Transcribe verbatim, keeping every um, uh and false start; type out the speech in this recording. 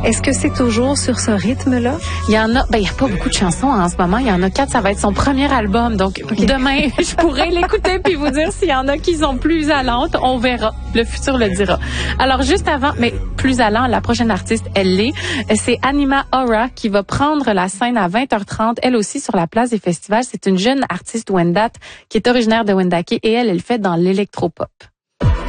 Est-ce que c'est toujours sur ce rythme-là? Il y en a, ben il y a pas beaucoup de chansons en ce moment. Il y en a quatre. Ça va être son premier album. Donc okay. Demain, je pourrai l'écouter puis vous dire s'il y en a qui sont plus allantes. On verra. Le futur le dira. Alors juste avant, mais plus allant, la prochaine artiste, elle l'est. C'est Anima Aura qui va prendre la scène à vingt heures trente. Elle aussi sur la place des festivals. C'est une jeune artiste Wendat qui est originaire de Wendake et elle, elle fait dans l'électropop.